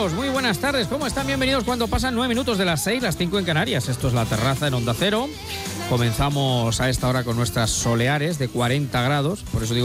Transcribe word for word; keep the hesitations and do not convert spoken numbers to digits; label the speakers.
Speaker 1: amigos, muy buenas tardes, ¿cómo están? Bienvenidos cuando pasan nueve minutos de las seis, las cinco en Canarias. Esto es La Terraza en Onda Cero. Comenzamos a esta hora con nuestras soleares de cuarenta grados, por eso digo